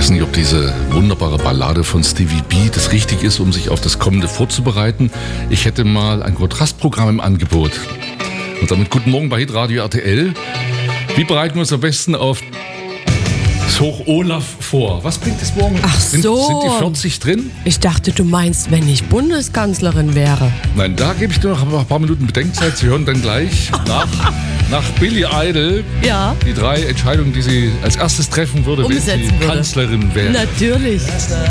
weiß nicht, ob diese wunderbare Ballade von Stevie B das richtig ist, um sich auf das Kommende vorzubereiten. Ich hätte mal ein Kontrastprogramm im Angebot. Und damit guten Morgen bei Hitradio RTL. Wie bereiten wir uns am besten auf das Hoch Olaf vor? Was bringt es morgen? Ach so. Sind die 40 drin? Ich dachte, du meinst, wenn ich Bundeskanzlerin wäre. Nein, da gebe ich dir noch ein paar Minuten Bedenkzeit. Sie hören dann gleich nach Billy Idol die 3 Entscheidungen, die sie als erstes treffen würde, wenn sie Umsetzen würde. Kanzlerin wäre. Natürlich.